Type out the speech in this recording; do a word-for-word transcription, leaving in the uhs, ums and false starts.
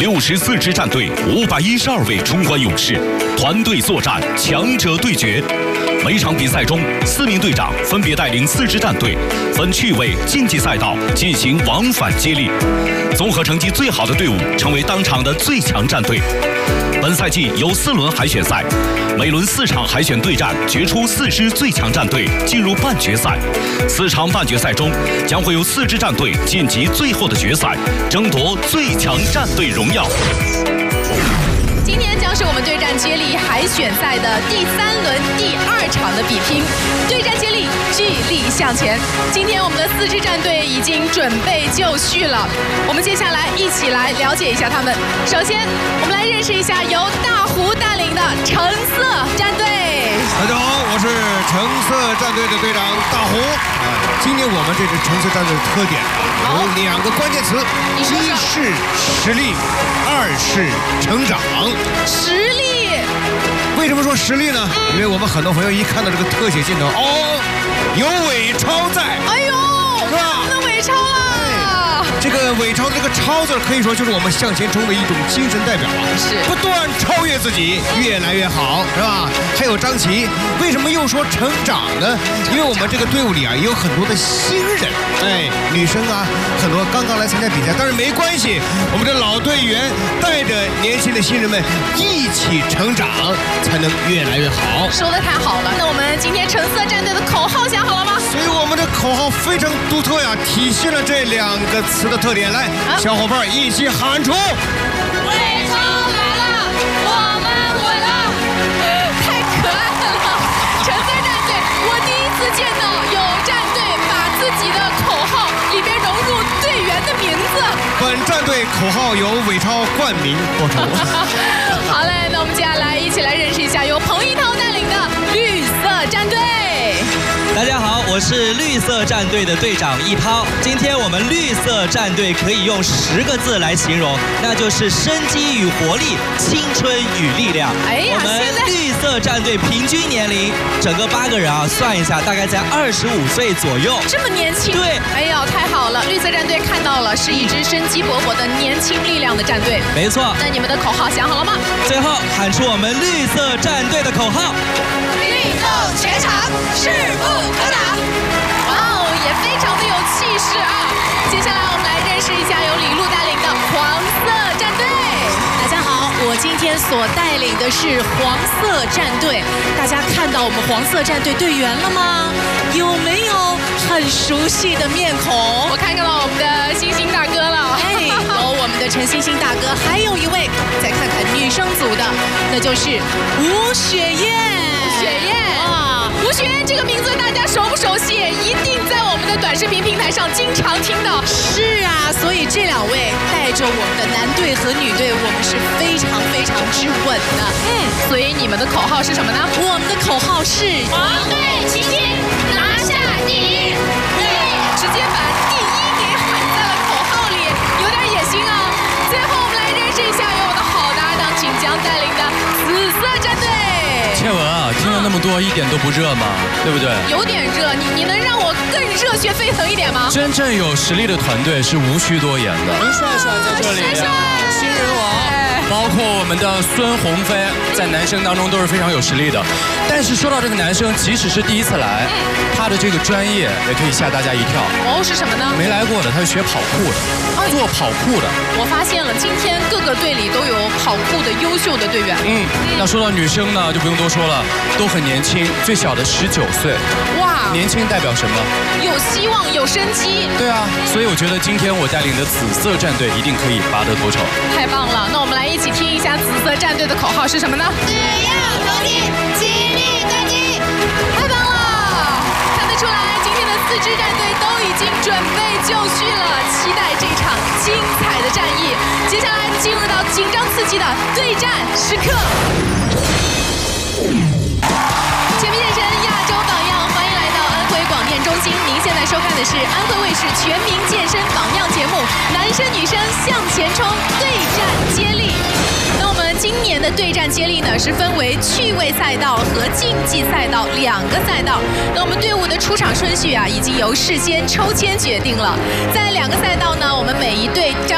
六十四支战队，五百一十二位冲冠勇士，团队作战，强者对决。每场比赛中，四名队长分别带领四支战队，分趣味、竞技赛道进行往返接力。综合成绩最好的队伍成为当场的最强战队。本赛季有四轮海选赛，每轮四场海选对战，决出四支最强战队进入半决赛。四场半决赛中，将会有四支战队晋级最后的决赛，争夺最强战队荣耀。 今天将是我们对战接力海选赛的第三轮第二场的比拼，对战接力，聚力向前。今天我们的四支战队已经准备就绪了，我们接下来一起来了解一下他们。首先，我们来认识一下由大胡带领的橙色战队。 大家好，我是橙色战队的队长大胡。啊，今天我们这支橙色战队的特点有两个关键词，一是实力，二是成长。 实力？ 为什么说实力呢？因为我们很多朋友一看到这个特写镜头，哦，有伪超在， 哎呦， 是吧？ 我们的伪超了。 这个伪超的这个超字，可以说就是我们向前冲的一种精神代表啊！ 是不断超越自己，越来越好，是吧？还有张琪，为什么又说成长呢？因为我们这个队伍里啊，也有很多的新人，哎，女生啊，很多刚刚来参加比赛，但是没关系，我们的老队员带着年轻的新人们一起成长，才能越来越好。 说得太好了！那我们今天橙色战队的口号想好了吗？ 所以我们的口号非常独特呀，体现了这两个词的特点。来，啊、小伙伴一起喊出！ 伪超来了，我们稳了！太可爱了！橙色战队，我第一次见到有战队把自己的口号里边融入队员的名字。 本战队口号由伪超冠名播出。 好嘞，那我们接下来一起来认识一下由彭一涛带领的绿色战队。 大家好，我是绿色战队的队长一涛。今天我们绿色战队可以用十个字来形容，那就是生机与活力，青春与力量。 哎呀， 我们绿色战队平均年龄，整个八个人啊，算一下大概在二十五岁左右。 这么年轻？ 对。 哎呀，太好了！绿色战队看到了，是一支生机勃勃的年轻力量的战队。 没错。 那你们的口号想好了吗？ 最后喊出我们绿色战队的口号： 运动全场，势不可挡。哇哦，也非常的有气势啊！接下来我们来认识一下由李璐带领的黄色战队。大家好，我今天所带领的是黄色战队。大家看到我们黄色战队队员了吗？有没有很熟悉的面孔？我看到我们的星星大哥了。哎，有我们的陈星星大哥，还有一位，再看看女生组的，那就是吴雪燕。雪燕啊，吴雪燕这个名字大家熟不熟悉？一定在我们的短视频平台上经常听到。是啊，所以这两位带着我们的男队和女队，我们是非常非常之稳的。嗯，所以你们的口号是什么呢？我们的口号是黄队齐心，拿下第一。对，直接把第一给喊在了口号里，有点野心啊。最后我们来认识一下由我的好搭档锦江带领的紫色战队。 倩文啊，听了那么多，一点都不热吗？对不对？ 有点热，你你能让我更热血沸腾一点吗？ 真正有实力的团队是无需多言的。陈帅帅在这里，新人王，包括我们的孙鸿飞，在男生当中都是非常有实力的。但是说到这个男生，即使是第一次来，他的这个专业也可以吓大家一跳。 哦，是什么呢？ 没来过的，他是学跑酷的，做跑酷的。 我发现了，今天各个队里都有跑酷的优秀的队员。 嗯，那说到女生呢，就不用多说了，都很年轻，最小的十九岁。哇，年轻代表什么？ 有希望，有生机。 对啊，所以我觉得今天我带领的紫色战队一定可以拔得头筹。 太棒了，那我们来一起听一下紫色战队的口号是什么呢？只要同心，齐力对击。太棒了，看得出来今天的四支战队都已经准备就绪了，期待这场精彩的战役。接下来进入到紧张刺激的对战时刻。全民健身亚洲榜样，欢迎来到安徽广电中心。您现在收看的是安徽卫视全民健身榜样节目，男生女生向前冲，对战接力。那我们今年的对战接力呢，是分为趣味赛道和竞技赛道两个赛道。那我们队伍的出场顺序啊，已经由事先抽签决定了。在两个赛道呢，我们每一队将